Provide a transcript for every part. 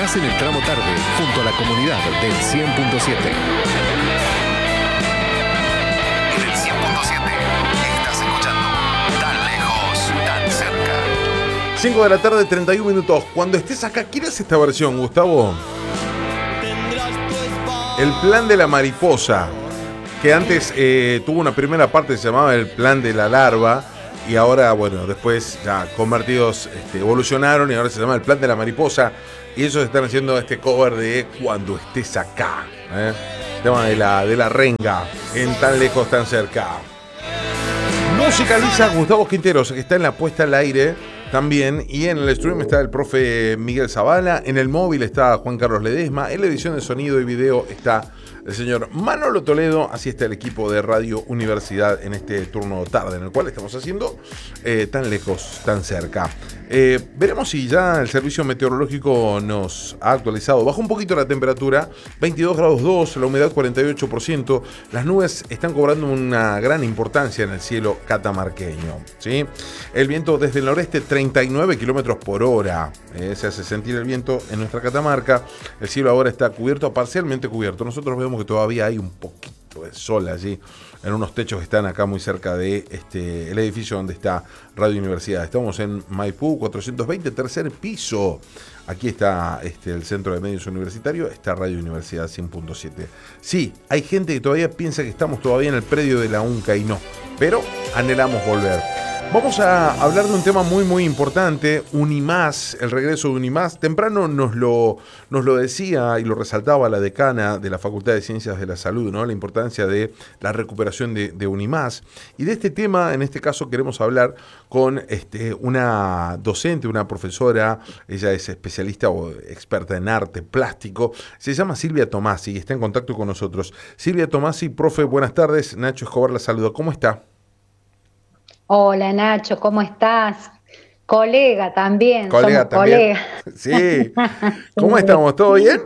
Estás en el tramo tarde, junto a la comunidad del 100.7. En el 100.7 estás escuchando Tan Lejos, Tan Cerca. 5 de la tarde, 31 minutos. Cuando estés acá, ¿quién es esta versión, Gustavo? El plan de la mariposa, que antes tuvo una primera parte que se llamaba el plan de la larva, y ahora, bueno, después ya convertidos, evolucionaron y ahora se llama el plan de la mariposa, y ellos están haciendo este cover de Cuando estés acá, el tema de la renga, en Tan Lejos, Tan Cerca. Musicaliza Gustavo Quinteros, que está en la puesta al aire también, y en el stream está el profe Miguel Zavala, en el móvil está Juan Carlos Ledesma, en la edición de sonido y video está el señor Manolo Toledo. Así está el equipo de Radio Universidad en este turno tarde, en el cual estamos haciendo Tan Lejos, Tan Cerca. Veremos si ya el servicio meteorológico nos ha actualizado. Bajó un poquito la temperatura, 22 grados 2, la humedad 48%. Las nubes están cobrando una gran importancia en el cielo catamarqueño, ¿sí? El viento desde el noreste 39 kilómetros por hora. Se hace sentir el viento en nuestra Catamarca. El cielo ahora está cubierto, parcialmente cubierto. Nosotros vemos que todavía hay un poquito de sol allí en unos techos que están acá muy cerca de el edificio donde está Radio Universidad. Estamos en Maipú 420, tercer piso. Aquí está el Centro de Medios Universitario, está Radio Universidad 100.7. Sí, hay gente que todavía piensa que estamos todavía en el predio de la UNCA y no, pero anhelamos volver. Vamos a hablar de un tema muy muy importante, Unimás, el regreso de Unimás. Temprano nos lo decía y lo resaltaba la decana de la Facultad de Ciencias de la Salud, ¿no? La importancia de la recuperación de Unimás. Y de este tema, en este caso, queremos hablar con una docente, una profesora. Ella es especialista o experta en arte plástico. Se llama Silvia Tomasi y está en contacto con nosotros. Silvia Tomasi, profe, buenas tardes. Nacho Escobar la saluda. ¿Cómo está? Hola Nacho, ¿cómo estás? Colega también, colega somos también. colegas. Sí. ¿Cómo estamos? ¿Todo bien?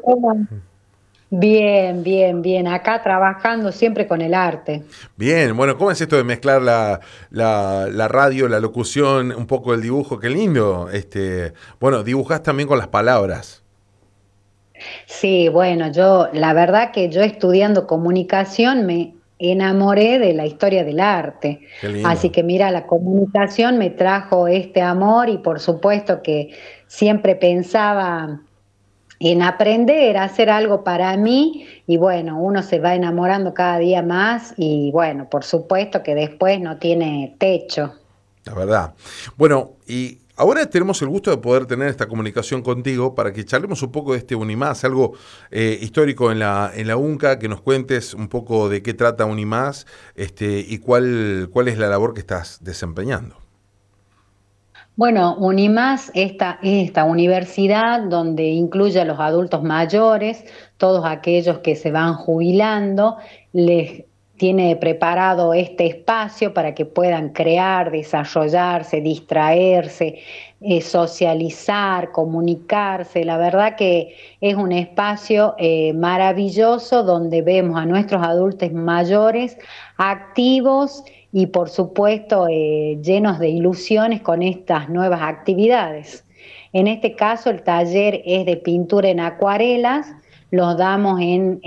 Bien, bien, bien. Acá trabajando siempre con el arte. Bien, bueno, ¿cómo es esto de mezclar la radio, la locución, un poco el dibujo? Qué lindo. Bueno, dibujás también con las palabras. Sí, bueno, la verdad que yo estudiando comunicación me enamoré de la historia del arte. Qué lindo. Así que mira, la comunicación me trajo este amor y por supuesto que siempre pensaba en aprender a hacer algo para mí y bueno, uno se va enamorando cada día más y bueno, por supuesto que después no tiene techo. La verdad. Bueno, y ahora tenemos el gusto de poder tener esta comunicación contigo para que charlemos un poco de este Unimás, algo histórico en la UNCA, que nos cuentes un poco de qué trata Unimás y cuál es la labor que estás desempeñando. Bueno, Unimás es esta universidad donde incluye a los adultos mayores, todos aquellos que se van jubilando, les tiene preparado este espacio para que puedan crear, desarrollarse, distraerse, socializar, comunicarse. La verdad que es un espacio maravilloso donde vemos a nuestros adultos mayores activos y por supuesto llenos de ilusiones con estas nuevas actividades. En este caso el taller es de pintura en acuarelas, los damos en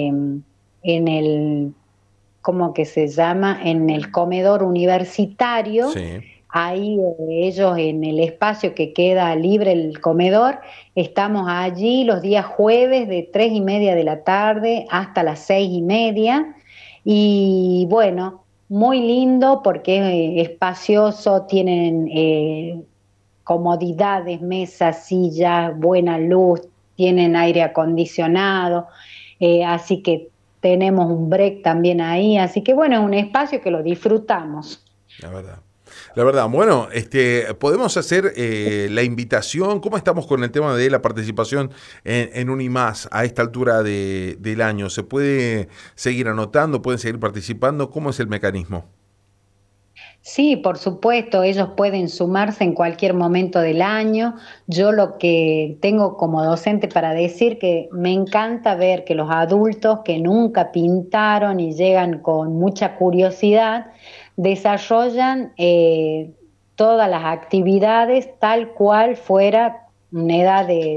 el, ¿cómo que se llama? En el comedor universitario. Sí. Ahí ellos en el espacio que queda libre el comedor, estamos allí los días jueves de 3:30 de la tarde hasta las 6:30 y bueno, muy lindo porque es espacioso, tienen comodidades, mesas, sillas, buena luz, tienen aire acondicionado, así que tenemos un break también ahí, así que bueno, es un espacio que lo disfrutamos. La verdad. La verdad, bueno, podemos hacer la invitación. ¿Cómo estamos con el tema de la participación en Unimás a esta altura del año? ¿Se puede seguir anotando? ¿Pueden seguir participando? ¿Cómo es el mecanismo? Sí, por supuesto, ellos pueden sumarse en cualquier momento del año. Yo lo que tengo como docente para decir que me encanta ver que los adultos que nunca pintaron y llegan con mucha curiosidad, desarrollan todas las actividades tal cual fuera una edad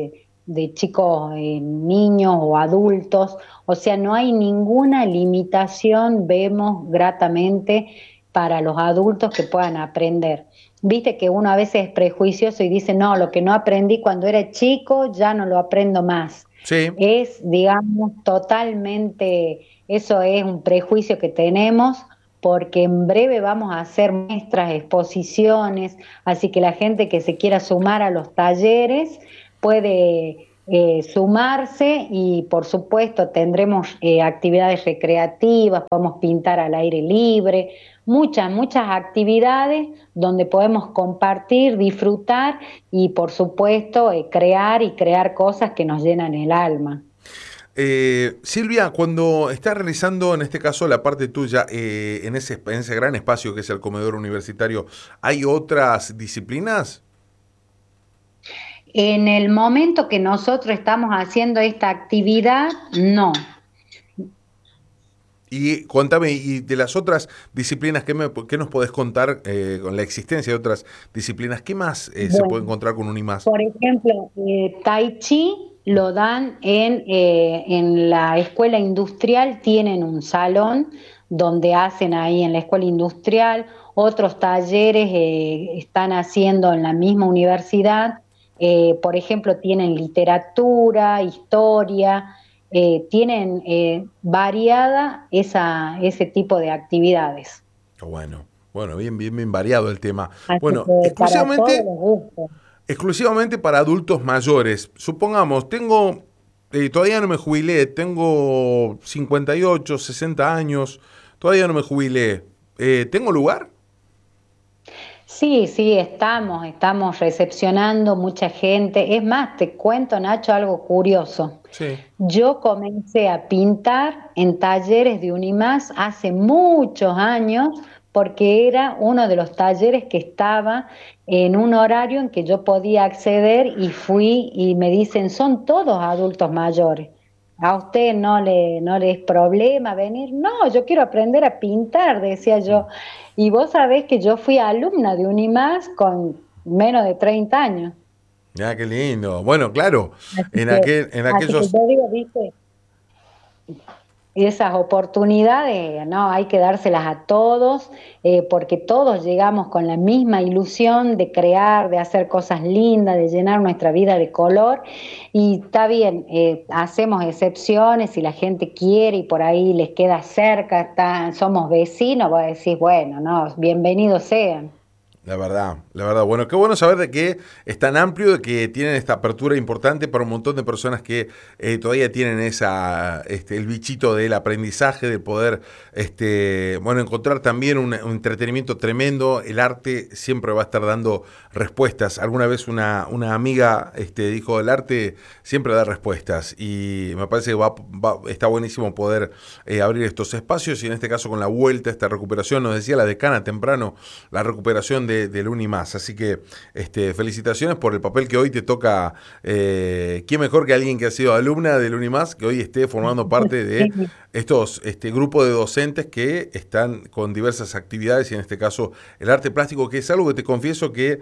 de chicos, niños o adultos, o sea, no hay ninguna limitación, vemos gratamente para los adultos que puedan aprender. Viste que uno a veces es prejuicioso y dice, no, lo que no aprendí cuando era chico ya no lo aprendo más. Sí. Es, digamos, totalmente, eso es un prejuicio que tenemos, porque en breve vamos a hacer nuestras exposiciones, así que la gente que se quiera sumar a los talleres puede sumarse y por supuesto tendremos actividades recreativas, podemos pintar al aire libre, muchas actividades donde podemos compartir, disfrutar y por supuesto crear y crear cosas que nos llenan el alma. Silvia, cuando estás realizando en este caso la parte tuya en ese gran espacio que es el comedor universitario, ¿hay otras disciplinas? En el momento que nosotros estamos haciendo esta actividad, no. Y contame, y de las otras disciplinas, ¿qué nos podés contar con la existencia de otras disciplinas? ¿Qué más se puede Bueno, encontrar con Unimás? por ejemplo, Tai Chi lo dan en la escuela industrial, tienen un salón donde hacen ahí en la escuela industrial, otros talleres están haciendo en la misma universidad, por ejemplo, tienen literatura, historia, tienen variada ese tipo de actividades. Bueno, bueno, bien variado el tema. Así Bueno, que para todos los gustos. exclusivamente para adultos mayores. Supongamos, todavía no me jubilé, tengo 58, 60 años, todavía no me jubilé. ¿Tengo lugar? Sí, sí, estamos recepcionando mucha gente. Es más, te cuento, Nacho, algo curioso. Sí. Yo comencé a pintar en talleres de Unimás hace muchos años porque era uno de los talleres que estaba en un horario en que yo podía acceder y fui y me dicen, son todos adultos mayores. ¿A usted no le es problema venir? No, yo quiero aprender a pintar, decía yo. Y vos sabés que yo fui alumna de Unimás con menos de 30 años. Ah, qué lindo. Bueno, claro, Así que, en así que aquellos. yo digo, viste, esas oportunidades, no, hay que dárselas a todos, porque todos llegamos con la misma ilusión de crear, de hacer cosas lindas, de llenar nuestra vida de color, y está bien, hacemos excepciones si la gente quiere y por ahí les queda cerca, somos vecinos, vos decís, bueno, no, bienvenidos sean. La verdad, bueno, qué bueno saber de que es tan amplio, de que tienen esta apertura importante para un montón de personas que todavía tienen el bichito del aprendizaje, de poder, bueno, encontrar también un entretenimiento tremendo. El arte siempre va a estar dando respuestas. Alguna vez una amiga dijo, el arte siempre da respuestas y me parece que está buenísimo poder abrir estos espacios y en este caso con la vuelta, esta recuperación, nos decía la decana temprano, la recuperación del Unimás. Así que felicitaciones por el papel que hoy te toca. ¿Quién mejor que alguien que ha sido alumna del Unimás, que hoy esté formando parte de este grupo de docentes que están con diversas actividades y en este caso el arte plástico, que es algo que te confieso que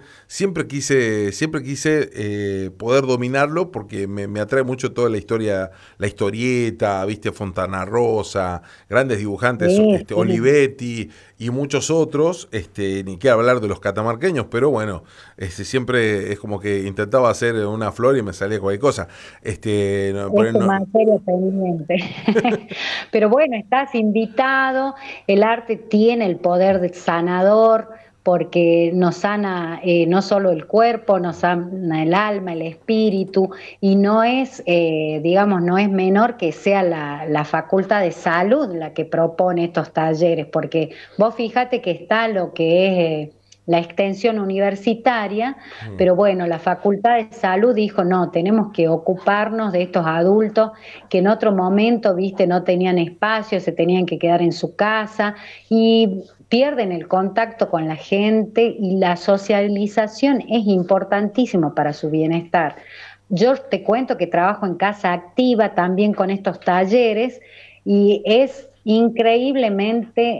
siempre quise poder dominarlo porque me atrae mucho toda la historia, la historieta, viste, Fontana Rosa, grandes dibujantes, Sí, sí. Olivetti y muchos otros, ni quiero hablar de los catamarqueños, pero bueno, siempre es como que intentaba hacer una flor y me salía cualquier cosa. No, Es tu no, materia pendiente. Pero bueno, estás invitado, el arte tiene el poder de sanador porque nos sana no solo el cuerpo, nos sana el alma, el espíritu, y no es, digamos, no es menor que sea la Facultad de Salud la que propone estos talleres, porque vos fíjate que está lo que es la extensión universitaria, pero bueno, la Facultad de Salud dijo, no, tenemos que ocuparnos de estos adultos que en otro momento, viste, no tenían espacio, se tenían que quedar en su casa y pierden el contacto con la gente y la socialización es importantísimo para su bienestar. Yo te cuento que trabajo en Casa Activa también con estos talleres y es increíblemente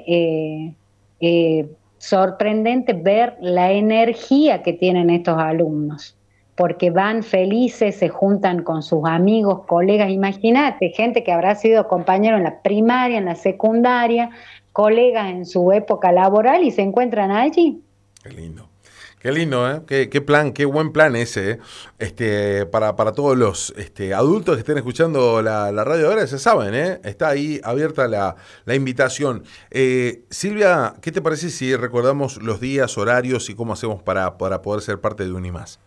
sorprendente ver la energía que tienen estos alumnos. porque van felices, se juntan con sus amigos, colegas. Imagínate, gente que habrá sido compañero en la primaria, en la secundaria, colegas en su época laboral y se encuentran allí. Qué lindo. Qué lindo, ¿eh? Qué plan, qué buen plan ese, ¿eh? Para todos los adultos que estén escuchando la radio ahora, ya saben, ¿eh? Está ahí abierta la invitación. Silvia, ¿qué te parece si recordamos los días, horarios y cómo hacemos para poder ser parte de Unimás?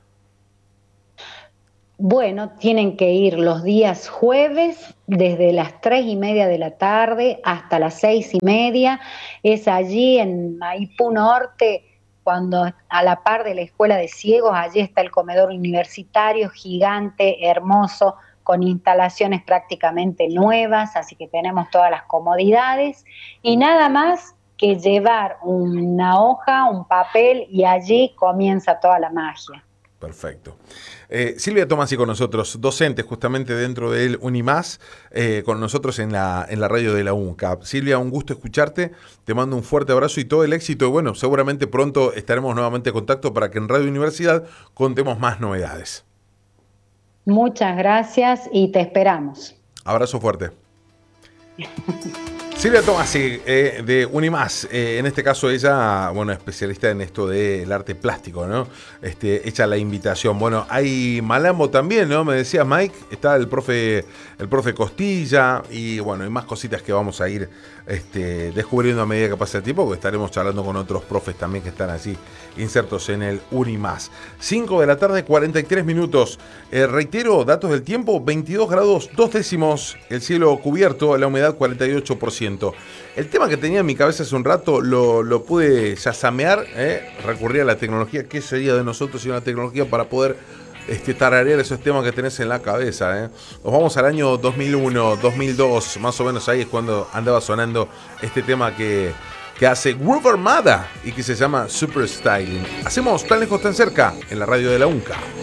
Bueno, tienen que ir los días jueves desde las 3:30 de la tarde hasta las 6:30. Es allí en Maipú Norte, cuando a la par de la Escuela de Ciegos, allí está el comedor universitario, gigante, hermoso, con instalaciones prácticamente nuevas, así que tenemos todas las comodidades y nada más que llevar una hoja, un papel y allí comienza toda la magia. Perfecto. Silvia Tomasi con nosotros, docente justamente dentro del Unimás, con nosotros en la radio de la UNCAP. Silvia, un gusto escucharte, te mando un fuerte abrazo y todo el éxito. Y bueno, seguramente pronto estaremos nuevamente en contacto para que en Radio Universidad contemos más novedades. Muchas gracias y te esperamos. Abrazo fuerte. Silvia Tomasi, de Unimás, en este caso ella, bueno, especialista en esto del arte plástico, ¿no? Echa la invitación. Bueno, hay Malambo también, ¿no? Me decía Mike, está el profe Costilla y bueno, hay más cositas que vamos a ir descubriendo a medida que pasa el tiempo, porque estaremos charlando con otros profes también que están así insertos en el Unimás. 5 de la tarde, 43 minutos. Reitero, datos del tiempo, 22 grados 2 décimos, el cielo cubierto, la humedad 48%. El tema que tenía en mi cabeza hace un rato lo pude yasamear, recurrí a la tecnología. ¿Qué sería de nosotros sin una tecnología para poder tararear esos temas que tenés en la cabeza? Nos vamos al año 2001, 2002, más o menos ahí es cuando andaba sonando este tema que hace Groove Armada y que se llama Super Styling. Hacemos Tan Lejos Tan Cerca en la radio de la UNCA.